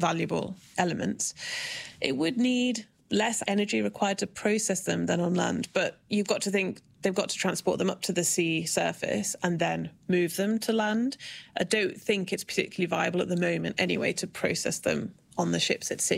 valuable elements, it would need less energy required to process them than on land. But you've got to think they've got to transport them up to the sea surface and then move them to land. I don't think it's particularly viable at the moment anyway to process them on the ships at sea.